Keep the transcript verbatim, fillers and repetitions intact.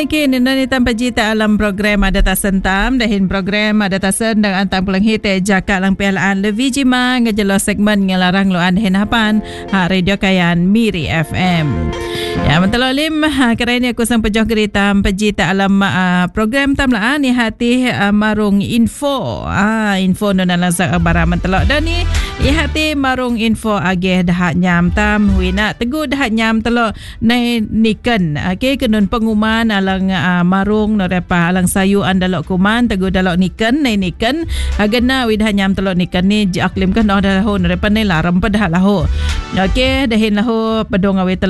Okey, nini tanpa jita alam program ada tasentam dahin program ada tasen dengan antang pulang hite jakak lang pialaan levi jima ngejelo segmen ngelarang lo an henapan ha radio kayan Miri F M. Ya mentalolim ha kerana aku sang pejoh kereta pejita alam uh, program tamlaan ni hati uh, marung info ah info non lazak bara mentelok dan ni i hati marung info agih dah nyam tam wina teguh dah nyam telok nai niken okey kenun pengumuman alang uh, marung no repa alang sayu andalok kuman teguh dalok niken nai niken agena widah nyam telok niken ni aklim kan dah lahu no repa nai laram padah lahu okey dahin lahu pedong awe